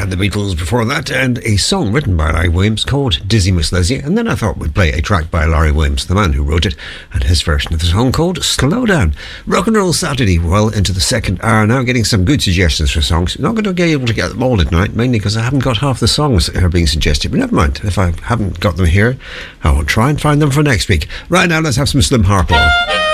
And the Beatles before that, and a song written by Larry Williams called Dizzy Miss Lizzie. And then I thought we'd play a track by Larry Williams, the man who wrote it, and his version of the song called Slow Down. Rock and Roll Saturday, well into the second hour now, getting some good suggestions for songs. Not going to be able to get them all tonight, mainly because I haven't got half the songs that are being suggested. But never mind, if I haven't got them here, I will try and find them for next week. Right now, let's have some Slim Harpo.